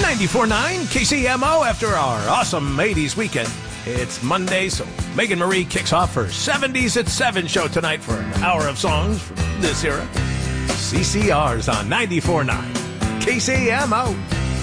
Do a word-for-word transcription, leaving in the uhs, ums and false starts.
ninety-four point nine K C M O after our awesome eighties weekend. It's Monday, so Megan Marie kicks off her seventies at seven show tonight for an hour of songs from this era. C C R's on ninety-four point nine K C M O.